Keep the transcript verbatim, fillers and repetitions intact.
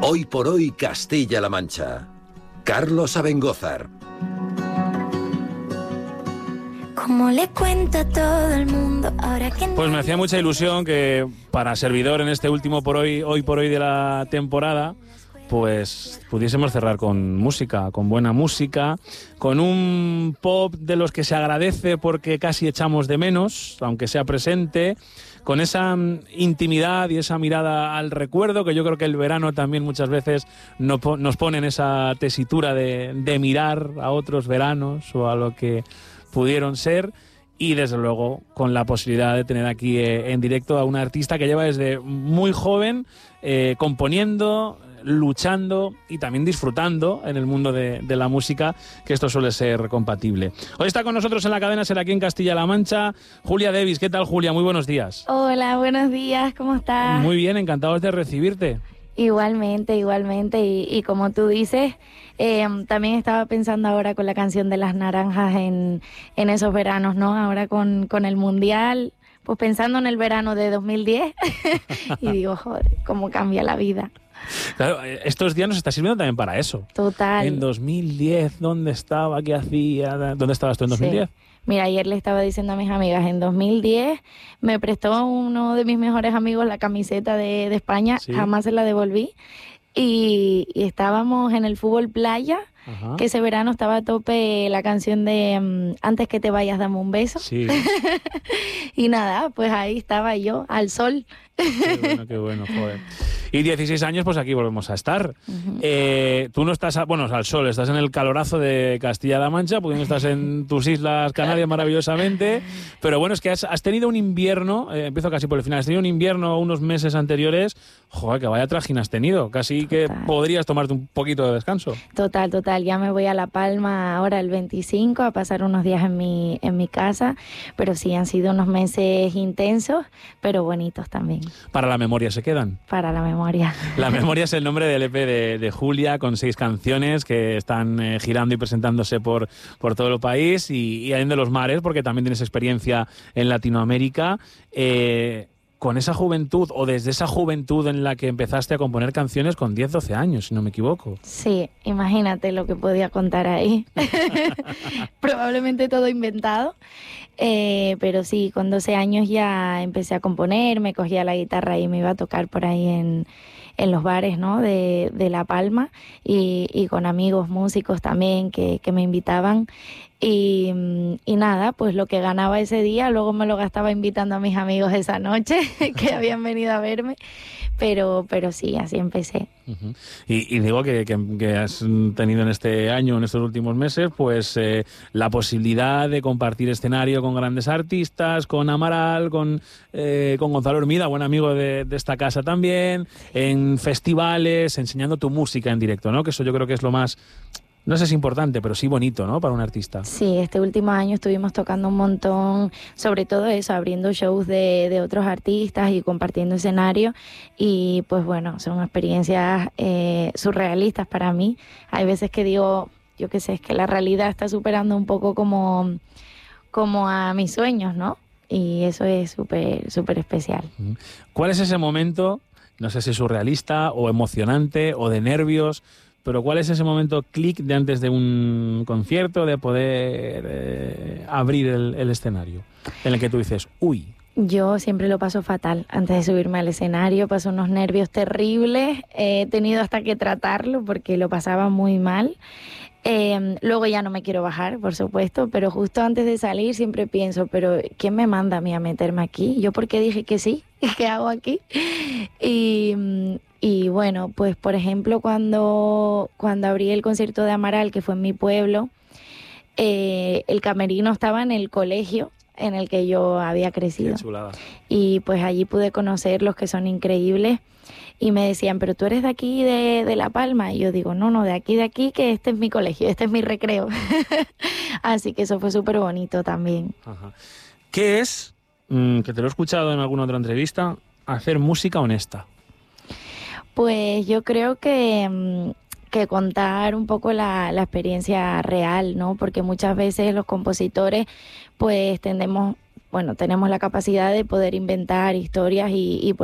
Hoy por hoy Castilla-La Mancha. Carlos Abengózar. Como le cuento a todo el mundo ahora que... Pues me hacía mucha ilusión que para servidor en este último por hoy, hoy por hoy de la temporada, pues pudiésemos cerrar con música, con buena música, con un pop de los que se agradece porque casi echamos de menos, aunque sea presente, con esa intimidad y esa mirada al recuerdo, que yo creo que el verano también muchas veces nos pone en esa tesitura de, de mirar a otros veranos o a lo que pudieron ser, y desde luego con la posibilidad de tener aquí eh, en directo a una artista que lleva desde muy joven eh, componiendo, luchando y también disfrutando en el mundo de, de la música, que esto suele ser compatible. Hoy está con nosotros en la cadena Ser aquí en Castilla-La Mancha, Julia Devis. ¿Qué tal, Julia? Muy buenos días. Hola, buenos días, ¿cómo estás? Muy bien, encantados de recibirte. Igualmente, igualmente, y, y como tú dices, eh, también estaba pensando ahora con la canción de Las Naranjas en, en esos veranos, ¿no? Ahora con, con el Mundial, pues pensando en el verano de dos mil diez y digo, joder, cómo cambia la vida. Claro, estos días nos está sirviendo también para eso. Total. En dos mil diez, ¿dónde estaba? ¿Qué hacía? ¿Dónde estabas tú en dos mil diez? Sí. Mira, ayer le estaba diciendo a mis amigas, en dos mil diez me prestó uno de mis mejores amigos la camiseta de, de España, sí. Jamás se la devolví, y, y estábamos en el fútbol playa. Ajá. Que ese verano estaba a tope la canción de um, Antes que te vayas, dame un beso. Sí. Y nada, pues ahí estaba yo, al sol. Qué bueno, qué bueno, joder. Y dieciséis años, pues aquí volvemos a estar. Uh-huh. Eh, tú no estás, a, bueno, al sol, estás en el calorazo de Castilla-La Mancha, porque no estás en tus islas Canarias maravillosamente, pero bueno, es que has, has tenido un invierno, eh, empiezo casi por el final, has tenido un invierno unos meses anteriores, joder, que vaya trajín has tenido, casi total. Que podrías tomarte un poquito de descanso. Total, total, ya me voy a La Palma ahora el veinticinco a pasar unos días en mi, en mi casa, pero sí, han sido unos meses intensos, pero bonitos también. ¿Para la memoria se quedan? Para la memoria. La memoria es el nombre del E P de, de Julia, con seis canciones que están eh, girando y presentándose por, por todo el país y, y allá de los mares, porque también tienes experiencia en Latinoamérica. Eh, con esa juventud, o desde esa juventud en la que empezaste a componer canciones con diez, doce años, si no me equivoco. Sí, imagínate lo que podía contar ahí. Probablemente todo inventado. Eh, pero sí, con doce años ya empecé a componer, me cogía la guitarra y me iba a tocar por ahí en, en los bares, ¿no? de, de La Palma, y, y con amigos músicos también que, que me invitaban. Y, y nada, pues lo que ganaba ese día luego me lo gastaba invitando a mis amigos esa noche que habían venido a verme, pero, pero sí, así empecé. Uh-huh. Y, y digo que, que, que has tenido en este año, en estos últimos meses, pues eh, la posibilidad de compartir escenario con grandes artistas, con Amaral, con, eh, con Gonzalo Hermida, buen amigo de, de esta casa también, en festivales, enseñando tu música en directo, ¿no? Que eso yo creo que es lo más... No sé si es importante, pero sí bonito, ¿no? Para un artista. Sí, este último año estuvimos tocando un montón, sobre todo eso, abriendo shows de, de otros artistas y compartiendo escenario. Y pues bueno, son experiencias eh, surrealistas para mí. Hay veces que digo, yo qué sé, es que la realidad está superando un poco como, como a mis sueños, ¿no? Y eso es súper, súper especial. ¿Cuál es ese momento, no sé si surrealista o emocionante o de nervios, pero cuál es ese momento clic de antes de un concierto, de poder eh, abrir el, el escenario, en el que tú dices, uy? Yo siempre lo paso fatal antes de subirme al escenario, paso unos nervios terribles, he tenido hasta que tratarlo porque lo pasaba muy mal. Eh, luego ya no me quiero bajar, por supuesto, pero justo antes de salir siempre pienso, pero ¿quién me manda a mí a meterme aquí? ¿Yo por qué dije que sí? ¿Qué hago aquí? Y, y bueno, pues por ejemplo cuando, cuando abrí el concierto de Amaral, que fue en mi pueblo, eh, el camerino estaba en el colegio en el que yo había crecido. Qué chulada. Y pues allí pude conocer los que son increíbles. Y me decían, pero tú eres de aquí, de, de La Palma. Y yo digo, no, no, de aquí, de aquí, que este es mi colegio, este es mi recreo. Así que eso fue súper bonito también. Ajá. ¿Qué es, mmm, que te lo he escuchado en alguna otra entrevista, hacer música honesta? Pues yo creo que, que contar un poco la, la experiencia real, ¿no? Porque muchas veces los compositores, pues tendemos, bueno, tenemos la capacidad de poder inventar historias y, y